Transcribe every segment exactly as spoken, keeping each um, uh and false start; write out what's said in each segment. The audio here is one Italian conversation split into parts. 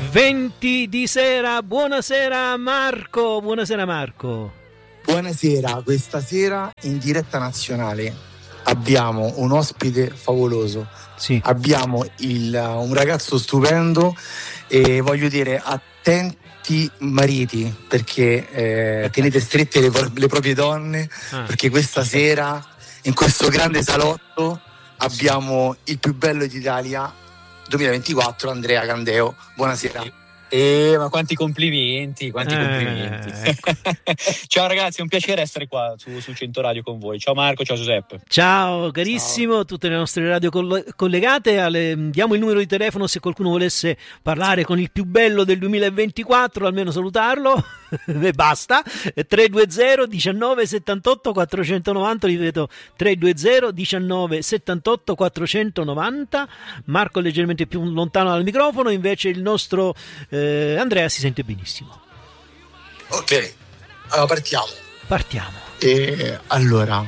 venti di sera. Buonasera Marco, buonasera Marco. Buonasera, questa sera in diretta nazionale abbiamo un ospite favoloso. Sì. Abbiamo il, un ragazzo stupendo e voglio dire attenti mariti, perché eh, tenete strette le, le proprie donne, ah. perché questa sera in questo grande salotto abbiamo il più bello d'Italia duemilaventiquattro, Andrea Candeo. Buonasera. Eh, ma quanti complimenti, quanti eh, complimenti. Ecco. Ciao ragazzi, è un piacere essere qua su, su cento Radio con voi. Ciao Marco, ciao Giuseppe. Ciao carissimo, ciao. Tutte le nostre radio collegate. Alle, diamo il numero di telefono se qualcuno volesse parlare con il più bello del duemilaventiquattro, almeno salutarlo. E basta. tre due zero diciannove settantotto quattrocentonovanta, ripeto tre due zero diciannove settantotto quattrocentonovanta. Marco è leggermente più lontano dal microfono, invece il nostro eh, Andrea si sente benissimo. Ok, allora partiamo. Partiamo. E allora,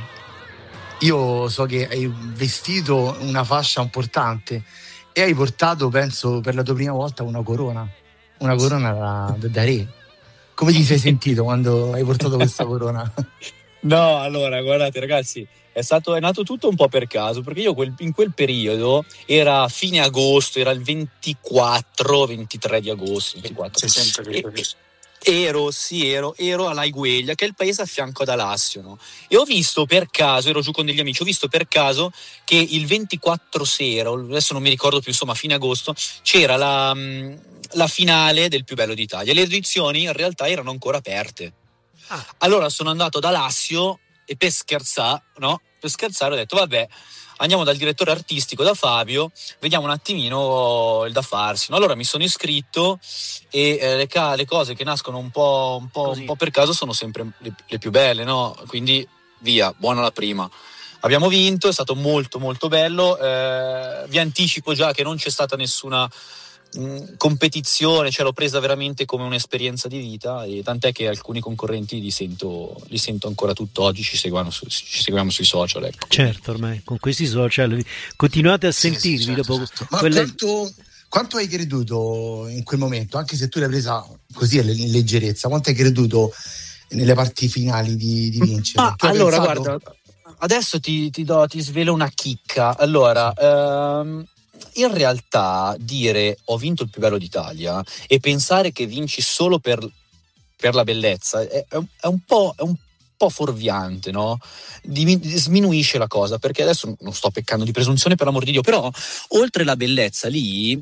io so che hai vestito una fascia importante e hai portato, penso, per la tua prima volta una corona, una corona da, da re. Come ti sei sentito quando hai portato questa corona? No, allora, guardate ragazzi, è stato è nato tutto un po' per caso, perché io quel, in quel periodo era fine agosto, era il ventiquattro ventitré di agosto, ventiquattro. Sei sempre e, ero, sì, ero, ero a Laigueglia, che è il paese a fianco ad Alassio, no? E ho visto per caso, ero giù con degli amici, ho visto per caso che il ventiquattro sera, adesso non mi ricordo più, insomma, fine agosto, c'era la... la finale del più bello d'Italia. Le edizioni in realtà erano ancora aperte. Ah. Allora sono andato da Alassio e per scherzare, no? Per scherzare ho detto vabbè, andiamo dal direttore artistico, da Fabio, vediamo un attimino il da farsi. No? Allora mi sono iscritto e eh, le, ca- le cose che nascono un po', un po', un po' per caso sono sempre le, le più belle, no? Quindi via, buona la prima. Abbiamo vinto, è stato molto molto bello. Eh, vi anticipo già che non c'è stata nessuna competizione, cioè l'ho presa veramente come un'esperienza di vita, e tant'è che alcuni concorrenti li sento, li sento ancora tutt'oggi, ci seguiamo, su, ci seguiamo sui social, ecco. Certo, ormai con questi social continuate a sentirvi, sì, sì, certo, dopo certo. Ma quelle... quanto, quanto hai creduto in quel momento, anche se tu l'hai presa così in leggerezza, quanto hai creduto nelle parti finali di, di vincere? Ah, allora pensato... guarda, adesso ti, ti, do, ti svelo una chicca. Allora ehm, in realtà dire ho vinto il più bello d'Italia e pensare che vinci solo per, per la bellezza è, è, un po', è un po' fuorviante, no? Sminuisce la cosa, perché adesso non sto peccando di presunzione, per l'amor di Dio, però oltre la bellezza lì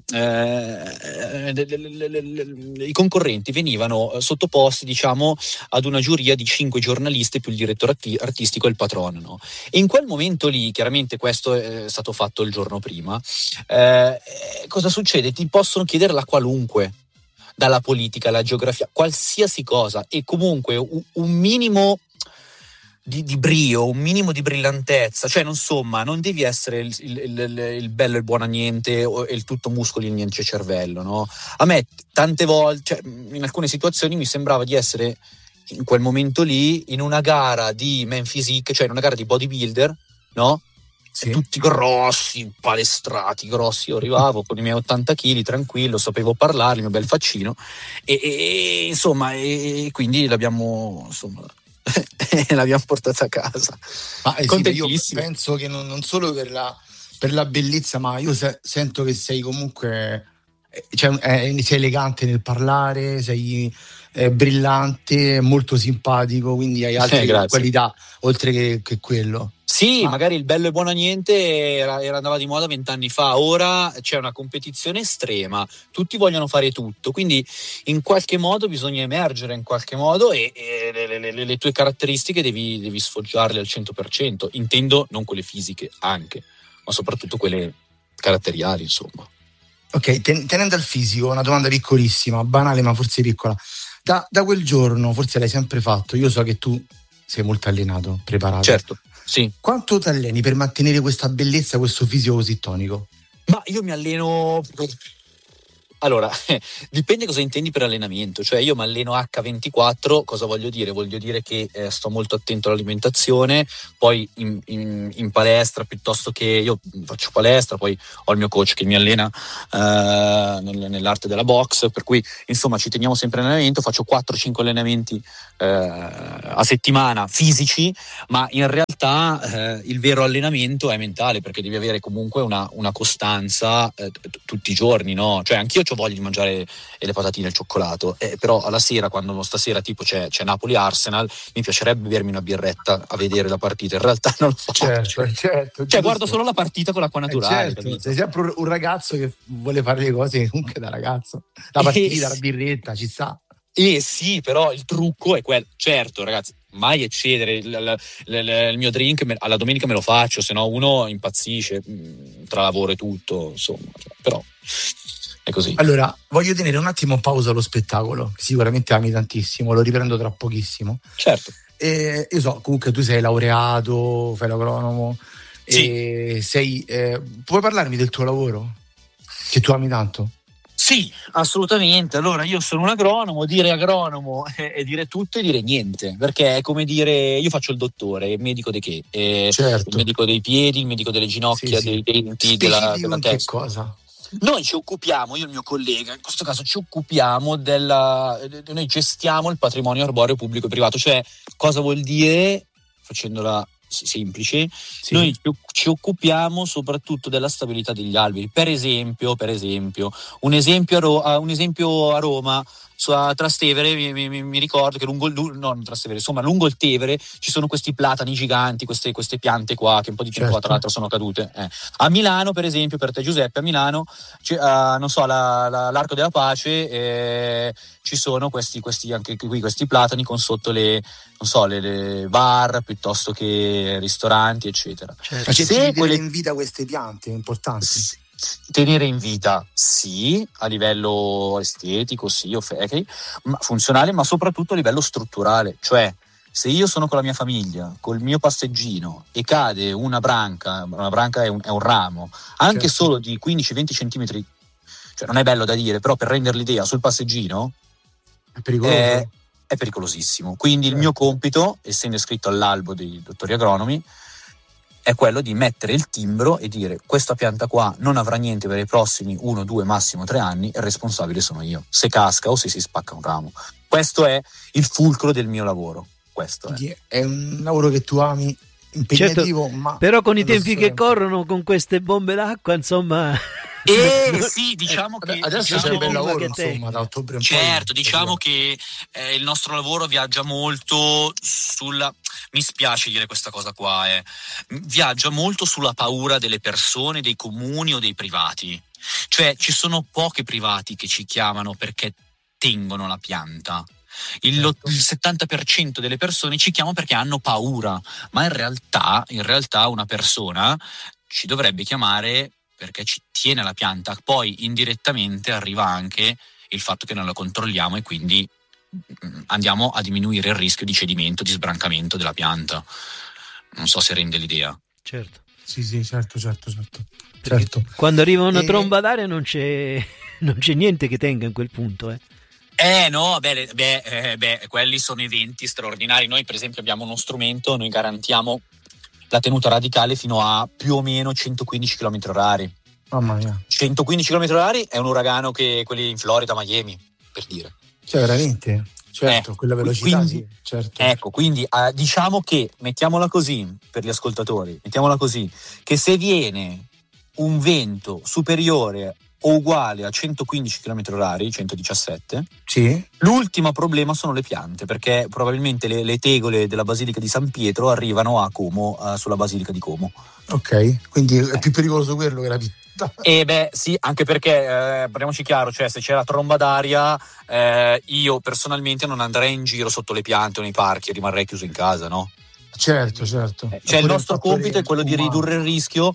eh, le, le, le, le, i concorrenti venivano sottoposti, diciamo, ad una giuria di cinque giornaliste più il direttore artistico e il patrono, no? E in quel momento lì, chiaramente questo è stato fatto il giorno prima, eh, cosa succede? Ti possono chiedere la qualunque, dalla politica alla geografia, qualsiasi cosa, e comunque un, un minimo Di, di brio, un minimo di brillantezza, cioè insomma non devi essere il, il, il, il bello e il buono a niente o il tutto muscoli e niente cervello, no? A me tante volte, cioè, in alcune situazioni mi sembrava di essere in quel momento lì in una gara di man physique, cioè in una gara di bodybuilder, no? Sì. Tutti grossi, palestrati, grossi. Io arrivavo con i miei ottanta chili, tranquillo, sapevo parlare, il mio bel faccino, e, e insomma, e, e quindi l'abbiamo, insomma, l'abbiamo portata a casa. Ma eh sì, io penso che non, non solo per la, per la bellezza, ma io se, sento che sei comunque, cioè, eh, sei elegante nel parlare, sei eh, brillante, molto simpatico, quindi hai altre eh, qualità oltre che, che quello. Sì, ma... magari il bello e buono a niente era, era andava di moda vent'anni fa, ora c'è una competizione estrema, tutti vogliono fare tutto, quindi in qualche modo bisogna emergere in qualche modo e, e le, le, le tue caratteristiche devi, devi sfoggiarle al cento per cento, intendo non quelle fisiche anche, ma soprattutto quelle caratteriali, insomma. Ok, ten- tenendo al fisico, una domanda piccolissima, banale ma forse piccola, da, da quel giorno, forse l'hai sempre fatto, io so che tu sei molto allenato, preparato. Certo. Sì. Quanto ti alleni per mantenere questa bellezza, questo fisico così tonico? Ma io mi alleno allora, dipende cosa intendi per allenamento. Cioè io mi alleno acca ventiquattro, cosa voglio dire? Voglio dire che eh, sto molto attento all'alimentazione, poi in, in, in palestra, piuttosto che io faccio palestra, poi ho il mio coach che mi allena eh, nel, nell'arte della box, per cui insomma ci teniamo sempre in allenamento, faccio quattro cinque allenamenti eh, a settimana fisici, ma in realtà eh, il vero allenamento è mentale, perché devi avere comunque una, una costanza eh, t- tutti i giorni, no? Cioè anch'io ho voglia di mangiare le patatine e il cioccolato, eh, però alla sera, quando stasera tipo c'è, c'è Napoli-Arsenal, mi piacerebbe bermi una birretta a vedere la partita, in realtà non lo faccio. Certo, certo, cioè guardo solo la partita con l'acqua naturale. Eh certo, sei sempre un ragazzo che vuole fare le cose comunque da ragazzo, la partita, eh, la birretta, ci sta. Eh sì, però il trucco è quello, certo ragazzi, mai eccedere, il, il, il, il mio drink me, alla domenica me lo faccio, se no uno impazzisce tra lavoro e tutto, insomma, però è così. Allora, voglio tenere un attimo pausa allo spettacolo, che sicuramente ami tantissimo, lo riprendo tra pochissimo. Certo. E io so, comunque tu sei laureato, fai l'agronomo, sì. E sei, eh, puoi parlarmi del tuo lavoro? Che tu ami tanto? Sì, assolutamente. Allora, io sono un agronomo, dire agronomo è, è dire tutto e dire niente, perché è come dire, io faccio il dottore, il medico di che? Eh, certo. Il medico dei piedi, il medico delle ginocchia, sì, sì. dei denti, della, della testa. Che cosa? Noi ci occupiamo, io e il mio collega, in questo caso ci occupiamo della, noi gestiamo il patrimonio arboreo pubblico e privato, cioè cosa vuol dire, facendola semplice, sì. Noi ci occupiamo soprattutto della stabilità degli alberi. Per esempio, per esempio, un esempio a, Ro- un esempio a Roma, a Trastevere, mi, mi, mi ricordo che lungo il, no, non Trastevere, insomma, lungo il Tevere ci sono questi platani giganti, queste, queste piante qua che un po' di tempo certo. fa tra l'altro sono cadute. Eh. A Milano, per esempio, per te Giuseppe, a Milano, uh, non so, la, la, l'Arco della Pace, eh, ci sono questi, questi anche qui questi platani con sotto le, non so, le, le bar piuttosto che ristoranti, eccetera. Certo. Se tenere quelle... in vita queste piante importanti. S- tenere in vita sì, a livello estetico sì, okay, ma funzionale, ma soprattutto a livello strutturale, cioè se io sono con la mia famiglia, col mio passeggino e cade una branca, una branca è un, è un ramo, anche certo. solo di quindici venti centimetri, cioè non è bello da dire, però per rendere l'idea sul passeggino è pericoloso. È, è pericolosissimo. Quindi certo. il mio compito, essendo iscritto all'albo dei dottori agronomi, è quello di mettere il timbro e dire questa pianta qua non avrà niente per i prossimi uno, due, massimo tre anni, il responsabile sono io, se casca o se si spacca un ramo. Questo è il fulcro del mio lavoro. Questo è. È un lavoro che tu ami, impegnativo, certo, ma però con i tempi che corrono, con queste bombe d'acqua, insomma. Eh sì, diciamo che adesso diciamo, c'è un bel lavoro, insomma, da ottobre un certo, poi, diciamo che eh, il nostro lavoro viaggia molto sulla, mi spiace dire questa cosa qua, eh, viaggia molto sulla paura delle persone, dei comuni o dei privati. Cioè ci sono pochi privati che ci chiamano perché tengono la pianta. Il, certo. il settanta per cento delle persone ci chiamano perché hanno paura, ma in realtà, in realtà una persona ci dovrebbe chiamare perché ci tiene la pianta, poi indirettamente arriva anche il fatto che non la controlliamo e quindi andiamo a diminuire il rischio di cedimento, di sbrancamento della pianta. Non so se rende l'idea. Certo. Sì, sì, certo, certo, certo. certo. Quando arriva una e... tromba d'aria non c'è, non c'è niente che tenga in quel punto, eh. Eh no, beh, beh, eh, beh, quelli sono eventi straordinari. Noi per esempio abbiamo uno strumento, noi garantiamo la tenuta radicale fino a più o meno centoquindici chilometri orari. Mamma mia. centoquindici chilometri orari è un uragano che quelli in Florida, Miami, per dire. Cioè veramente? Certo, eh, quella velocità quindi, sì, certo. Ecco, quindi eh, diciamo che, mettiamola così per gli ascoltatori, mettiamola così, che se viene un vento superiore o uguale a centoquindici chilometri orari, centodiciassette, sì. L'ultimo problema sono le piante, perché probabilmente le, le tegole della Basilica di San Pietro arrivano a Como, uh, sulla Basilica di Como. Ok, quindi è più pericoloso quello che la pianta. Eh beh sì, anche perché, eh, parliamoci chiaro, cioè se c'è la tromba d'aria, eh, io personalmente non andrei in giro sotto le piante o nei parchi, rimarrei chiuso in casa, no? Certo, certo. Eh, cioè il nostro compito è quello umano. Di ridurre il rischio.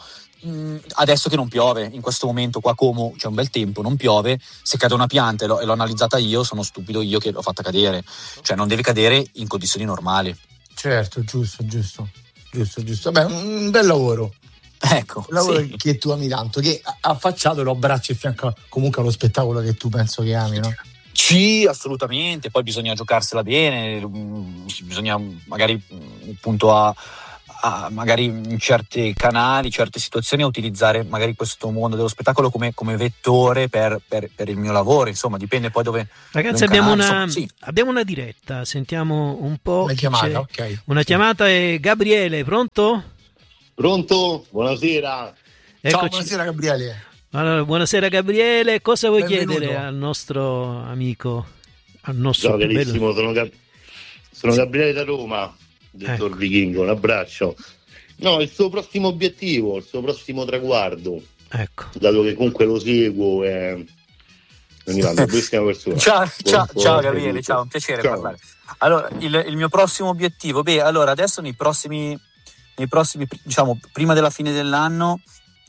Adesso che non piove, in questo momento qua Como c'è un bel tempo, non piove, se cade una pianta e l'ho, e l'ho analizzata io, sono stupido io che l'ho fatta cadere, cioè non deve cadere in condizioni normali. Certo, giusto, giusto, giusto, giusto. Beh, un bel lavoro. Ecco, lavoro sì. che tu ami tanto, che affacciato lo abbracci e fianco comunque allo spettacolo che tu penso che ami, no? Sì, assolutamente, poi bisogna giocarsela bene, bisogna magari appunto a, a magari in certi canali, certe situazioni a utilizzare magari questo mondo dello spettacolo come, come vettore per, per, per il mio lavoro, insomma dipende poi dove. Ragazzi, dove abbiamo, canale, una, insomma, sì. abbiamo una diretta, sentiamo un po'. Una chiamata, ok. Una sì. chiamata è Gabriele, pronto? Pronto? Buonasera. Eccoci. Ciao, buonasera Gabriele. Allora, buonasera Gabriele, cosa vuoi Benvenuto. chiedere al nostro amico, al nostro Ciao più bello? carissimo, sono, Gab- sono Sì. Gabriele da Roma, dottor Ecco. Vichingo, un abbraccio. No, il suo prossimo obiettivo, il suo prossimo traguardo, Ecco. dato che comunque lo seguo, è un una bellissima persona. Ciao, ciao, Buon- ciao buon Gabriele, saluto. ciao, un piacere Ciao. parlare. Allora, il, il mio prossimo obiettivo, beh, allora adesso nei prossimi, nei prossimi, diciamo, prima della fine dell'anno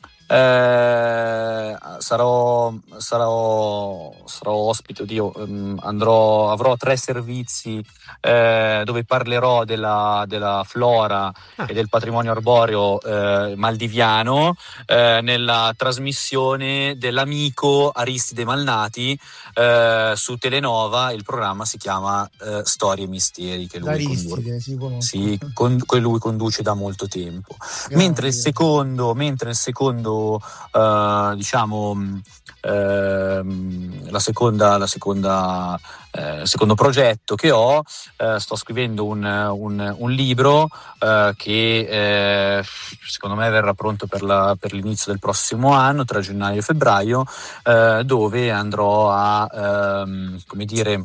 eh, sarò, sarò, sarò ospite, oddio, ehm, andrò, avrò tre servizi eh, dove parlerò della, della flora Ah. e del patrimonio arboreo eh, maldiviano eh, nella trasmissione dell'amico Aristide Malnati eh, su Telenova. Il programma si chiama eh, Storie e Misteri, che lui, condu- Aristide, si conosce. sì, con- che lui conduce da molto tempo. Grande. Mentre il secondo, mentre il secondo eh, diciamo mh, ehm, la seconda, la seconda eh, secondo progetto che ho, eh, sto scrivendo un, un, un libro eh, che eh, secondo me verrà pronto per, la, per l'inizio del prossimo anno, tra gennaio e febbraio, eh, dove andrò a ehm, come dire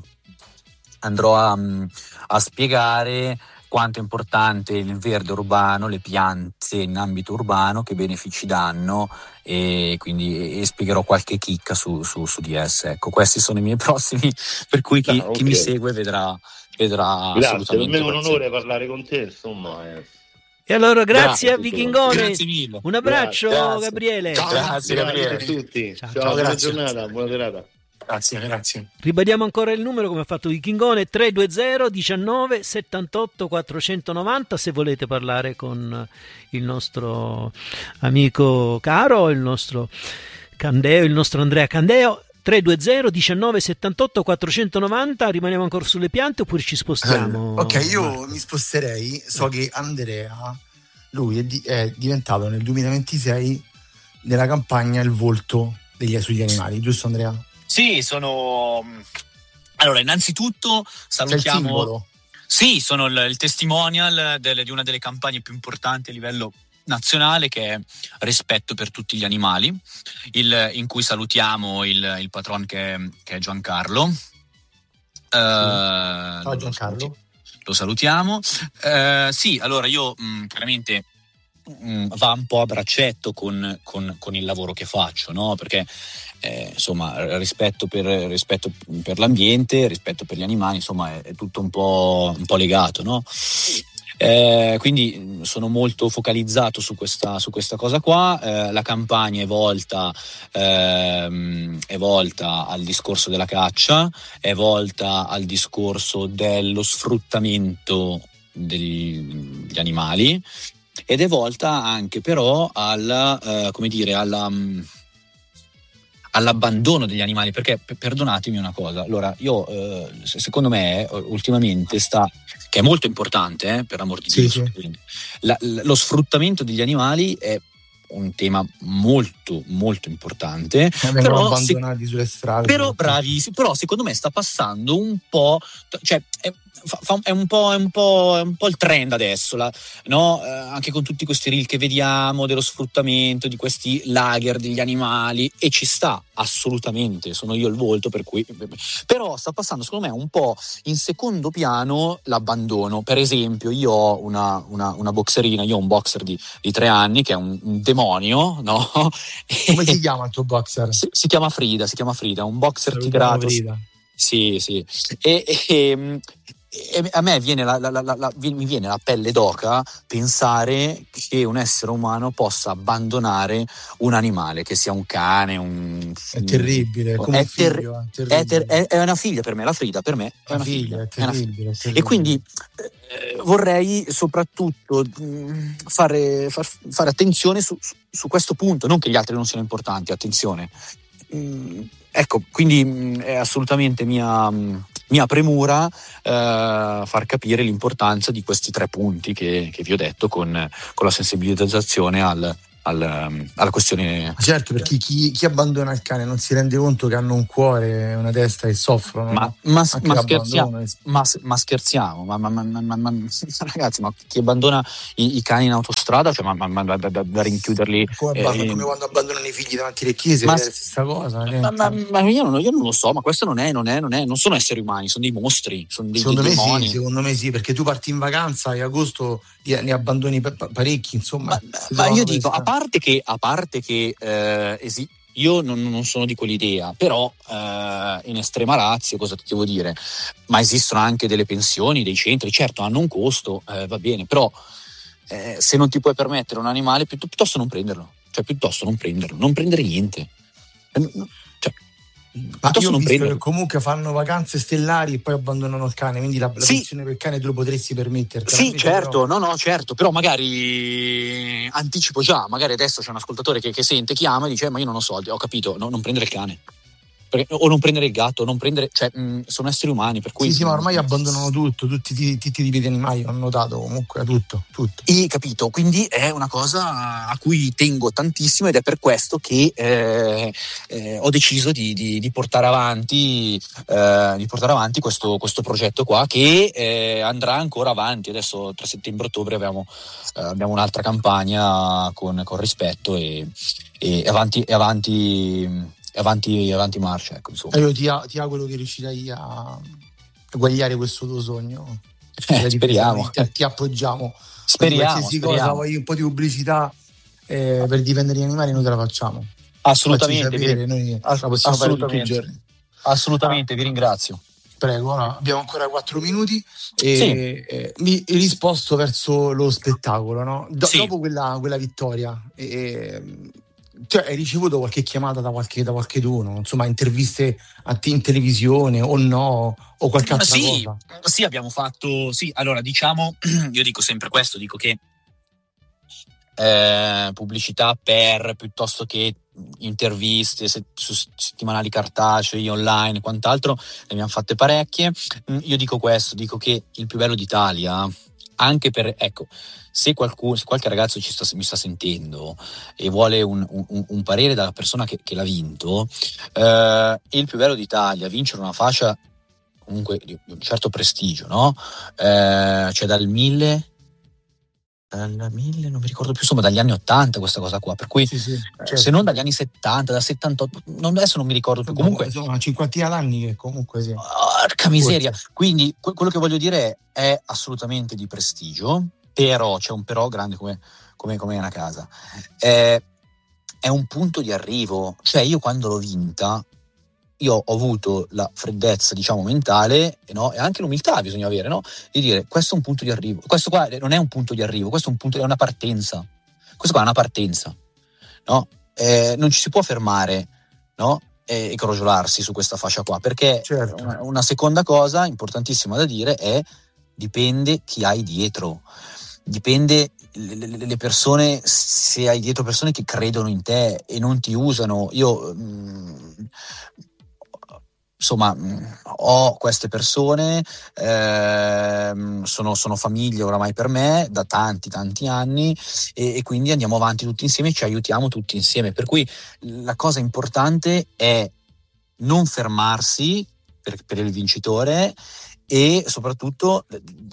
andrò a, a spiegare quanto è importante il verde urbano, le piante in ambito urbano, che benefici danno, e quindi e spiegherò qualche chicca su, su, su di esse. Ecco, questi sono i miei prossimi, per cui chi, Ah, ok. chi mi segue vedrà, vedrà Grazie, per assolutamente. me è un grazie. onore parlare con te, insomma. eh. E allora grazie, Grazie a a tutti Vichingone, Grazie mille. un abbraccio Grazie. Gabriele. Ciao. Grazie Gabriele. a tutti. Ciao. Ciao, Ciao, buona grazie. giornata, buona serata. Grazie, grazie. Ribadiamo ancora il numero come ha fatto Vichingone: tre due zero diciannove settantotto quattrocentonovanta se volete parlare con il nostro amico caro, il nostro Candeo, il nostro Andrea Candeo. Tre due zero diciannove settantotto quattrocentonovanta. Rimaniamo ancora sulle piante oppure ci spostiamo? Ok, io Marco? mi sposterei. So che Andrea, lui è, di- è diventato nel duemilaventisei nella campagna il volto degli, sugli animali, giusto Andrea? Sì, sono. Allora, innanzitutto C'è il salutiamo. simbolo. Sì, sono il, il testimonial del- di una delle campagne più importanti a livello nazionale, che è Rispetto per tutti gli animali, il- in cui salutiamo il, il patron che è, che è Giancarlo. Eh, Ciao lo Giancarlo. saluti- Lo salutiamo. Eh, sì, allora io mh, chiaramente mh, va un po' a braccetto con, con- con il lavoro che faccio, no? Perché eh, insomma rispetto per, rispetto per l'ambiente, rispetto per gli animali, insomma è, è tutto un po', un po' legato, no? Eh, quindi sono molto focalizzato su questa, su questa cosa qua. Eh, la campagna è volta, ehm, è volta al discorso della caccia, è volta al discorso dello sfruttamento degli, degli animali, ed è volta anche però alla, eh, come dire, alla, mh, all'abbandono degli animali, perché p- perdonatemi una cosa, allora io eh, se- secondo me eh, ultimamente sta, che è molto importante, eh, per amor di Sì, Dio, sì. quindi, la- l- lo sfruttamento degli animali è un tema molto molto importante, Vengono però se- abbandonati sulle strade. però bravi, però secondo me sta passando un po', cioè è, fa- fa- è un po', è un po', è un po' il trend adesso, la- no? Eh, anche con tutti questi reel che vediamo dello sfruttamento di questi lager degli animali, e ci sta assolutamente, sono io il volto, per cui però sta passando secondo me un po' in secondo piano l'abbandono. Per esempio io ho una, una, una boxerina, io ho un boxer di, di tre anni che è un, un demonio, no? Come si chiama il tuo boxer? Si, si chiama Frida, si chiama Frida, un boxer Salutiamo tigrato. Frida. Sì, sì. E, e, E a me viene la, la, la, la, mi viene la pelle d'oca pensare che un essere umano possa abbandonare un animale, che sia un cane, un... È terribile, è come è, un figlio, ter- è, è, ter- è, è una figlia per me, la Frida per me è una figlia, figlia, è terribile, è una figlia. è terribile. E quindi eh, vorrei soprattutto mh, fare, far, fare attenzione su, su, su questo punto, non che gli altri non siano importanti, attenzione. Mm, ecco, quindi mh, è assolutamente mia... Mh, mia premura eh, far capire l'importanza di questi tre punti che, che vi ho detto con, con la sensibilizzazione al, al, alla questione. Certo, perché chi, chi abbandona il cane non si rende conto che hanno un cuore e una testa e soffrono. Ma, no? ma, ma, scherziamo, ma, ma scherziamo, ma, ma, ma, ma, ma ragazzi, ma chi abbandona i, i cani in autostrada, cioè, ma, ma, ma da, da, da rinchiuderli. Come, eh, come quando abbandonano i figli davanti alle chiese, ma, è la stessa cosa. Ma, ma, ma io, non, io non lo so, ma questo non è, non è, non è, non sono esseri umani, sono dei mostri, sono dei, secondo dei me demoni. Sì, secondo me sì, perché tu parti in vacanza e agosto ne abbandoni parecchi, insomma. Ma, ma io dico, a parte che, a parte che eh, esi- io non, non sono di quell'idea, però eh, in estrema ratio, cosa ti devo dire? Ma esistono anche delle pensioni, dei centri, certo hanno un costo, eh, va bene, però eh, se non ti puoi permettere un animale, piuttosto, piuttosto non prenderlo, cioè piuttosto non prenderlo, non prendere niente. Cioè, ma io ho visto che comunque fanno vacanze stellari e poi abbandonano il cane, quindi la, la sì. pensione per il cane tu lo potresti permettere. Sì, certo, però... no, no, certo, però magari anticipo già, magari adesso c'è un ascoltatore che, che sente, chiama e dice, ma io non ho soldi, ho capito, no, non prendere il cane. Perché, o non prendere il gatto, non prendere, cioè mh, sono esseri umani, per cui sì, sì, ma ormai abbandonano tutto, tutti i tipi di animali, ho notato comunque tutto, tutto. E capito, quindi è una cosa a cui tengo tantissimo ed è per questo che eh, eh, ho deciso di, di, di portare avanti eh, di portare avanti questo, questo progetto qua, che eh, andrà ancora avanti. Adesso tra settembre e ottobre abbiamo, eh, abbiamo un'altra campagna con, con rispetto e, e avanti e avanti avanti avanti marcia, ecco, insomma. E io ti, ti auguro che riuscirai a eguagliare questo tuo sogno. Eh, speriamo. Ti, ti appoggiamo. Speriamo, qualsiasi speriamo. cosa, vuoi un po' di pubblicità eh, per difendere gli animali, noi te la facciamo. Assolutamente, sapere, noi la possiamo fare tutti i giorni. Assolutamente, vi ringrazio. Prego, no, abbiamo ancora quattro minuti e sì. eh, mi risposto verso lo spettacolo, no? Do, sì. Dopo quella, quella vittoria eh, cioè, hai ricevuto qualche chiamata da qualche da qualcheduno, insomma, interviste a te in televisione o no, o qualche altra sì, cosa? Sì, abbiamo fatto, sì, allora diciamo, io dico sempre questo, dico che eh, pubblicità per, piuttosto che interviste se, su settimanali cartacei, online e quant'altro, ne abbiamo fatte parecchie. Io dico questo, dico che il più bello d'Italia, anche per, ecco, se, qualcuno, se qualche ragazzo ci sta, mi sta sentendo e vuole un, un, un parere dalla persona che, che l'ha vinto, eh, il più bello d'Italia, vincere una fascia comunque di un certo prestigio, no? Eh, cioè dal mille dal mille non mi ricordo più, insomma dagli anni ottanta questa cosa qua, per cui sì, sì, certo. Se non dagli anni settanta, dal settantotto, non, adesso non mi ricordo più, comunque sono una cinquantina d'anni che comunque sì. Porca miseria. Forse. Quindi quello che voglio dire è assolutamente di prestigio, però c'è un però grande come, come, come una casa, è, è un punto di arrivo. Cioè io quando l'ho vinta, io ho avuto la freddezza, diciamo, mentale, no? E anche l'umiltà bisogna avere, no? Di dire, questo è un punto di arrivo, questo qua non è un punto di arrivo, questo è un punto, è una partenza, questo qua è una partenza, no? Eh, non ci si può fermare, no? E, e crogiolarsi su questa fascia qua, perché certo. una, una seconda cosa importantissima da dire è: dipende chi hai dietro, dipende le, le, le persone, se hai dietro persone che credono in te e non ti usano. Io mh, insomma ho queste persone, ehm, sono, sono famiglie oramai per me da tanti tanti anni e, e quindi andiamo avanti tutti insieme, ci aiutiamo tutti insieme, per cui la cosa importante è non fermarsi per, per il vincitore, e soprattutto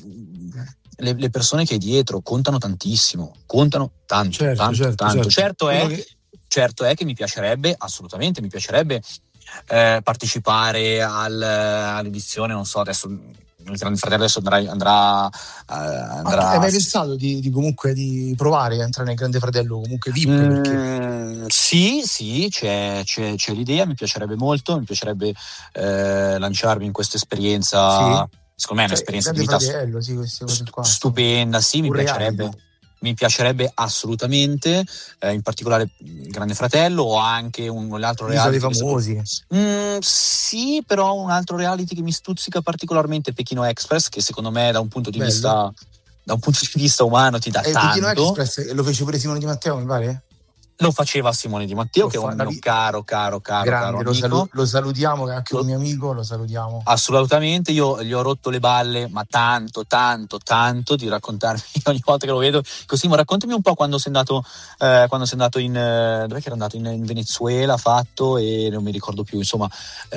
le, le persone che hai dietro contano tantissimo, contano tanto, certo, tanto, certo, tanto. Certo, certo, è, che... certo è che mi piacerebbe, assolutamente mi piacerebbe Eh, partecipare al, all'edizione, non so, adesso il Grande Fratello adesso andrà, andrà, eh, andrà... Hai mai pensato di, di comunque di provare a entrare nel Grande Fratello comunque V I P? Mm, perché... Sì, sì, c'è, c'è, c'è l'idea, mi piacerebbe molto, mi piacerebbe eh, lanciarmi in questa esperienza. Sì. secondo me è Cioè, un'esperienza di Grande vita Fratello, sì, queste cose stu- qua. stupenda, sì, mi Un piacerebbe. reality. Mi piacerebbe assolutamente, eh, in particolare Grande Fratello o anche un, un altro L'isola dei reality. che famosi. secondo- Mm, sì, però un altro reality che mi stuzzica particolarmente è Pechino Express, che secondo me da un punto di Bello. vista da un punto di vista umano ti dà E Pechino tanto. Express lo fece pure Simone Di Matteo, mi pare? Lo faceva Simone Di Matteo, Lo che è fa- un la mio vi- caro, caro, caro, Grande, caro lo, amico. salu- lo salutiamo, che è anche Lo- un mio amico, lo salutiamo. Assolutamente, io gli ho rotto le balle, ma tanto, tanto, tanto di raccontarmi ogni volta che lo vedo. Così, ma raccontami un po' quando sei andato, eh, quando sei andato in, eh, dov'è che era andato? In, in Venezuela, fatto, e non mi ricordo più, insomma,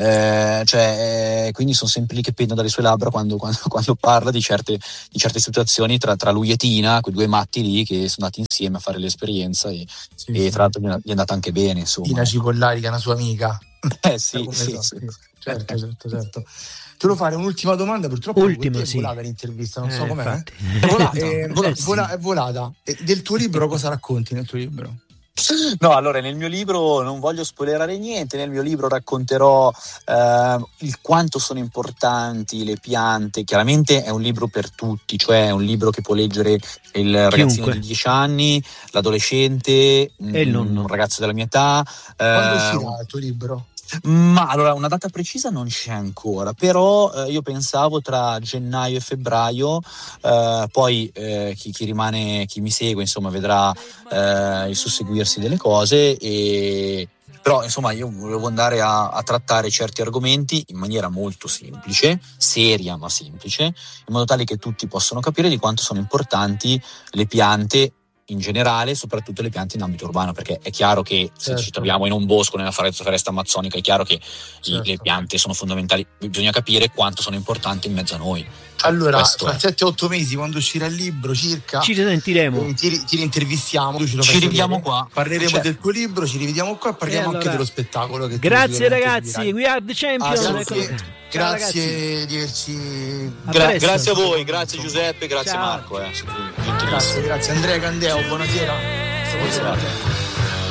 eh, cioè, eh, quindi sono sempre lì che pendono dalle sue labbra quando, quando, quando parla di certe, di certe situazioni tra, tra lui e Tina, quei due matti lì che sono andati insieme a fare l'esperienza e, Sì, e sì. tra l'altro gli è andata anche bene, insomma. Tina Cipollari, che è una sua amica. Eh sì, Come sì, so, sì. sì. Certo, certo, certo. Ti volevo fare un'ultima domanda, purtroppo Ultima, è sì. volata l'intervista, non so Eh, com'è. infatti. È volata, è, vola- Eh, sì. vola- è volata. E del tuo libro cosa racconti nel tuo libro? No, allora nel mio libro non voglio spoilerare niente, nel mio libro racconterò eh, il quanto sono importanti le piante. Chiaramente è un libro per tutti, cioè è un libro che può leggere il ragazzino Chiunque. di dieci anni, l'adolescente, E il un, nonno. un ragazzo della mia età. Quando eh, uscirà il tuo libro? Ma allora una data precisa non c'è ancora, però eh, io pensavo tra gennaio e febbraio, eh, poi eh, chi, chi rimane, chi mi segue, insomma, vedrà eh, il susseguirsi delle cose. E però insomma io volevo andare a, a trattare certi argomenti in maniera molto semplice, seria ma semplice, in modo tale che tutti possano capire di quanto sono importanti le piante in generale, soprattutto le piante in ambito urbano, perché è chiaro che se Certo. ci troviamo in un bosco, nella foresta, foresta amazzonica, è chiaro che Certo. le piante sono fondamentali, bisogna capire quanto sono importanti in mezzo a noi. Cioè, Allora, questo fra è. sette otto mesi, quando uscirà il libro circa, Ci risentiremo. eh, ti, ti rintervistiamo, tu ce lo Ci fai rivediamo sapere. qua. Parleremo Certo. del tuo libro, ci rivediamo qua e parliamo E allora, anche dello spettacolo che tu Grazie sicuramente ragazzi, seguirai. We Are the Champion. Ah, Ecco. sì. Ciao, Grazie ragazzi. di averci. A Gra- presto. grazie a voi, grazie Giuseppe, grazie Ciao. Marco. Eh. Grazie, grazie Andrea Candeo, buonasera. Buonasera.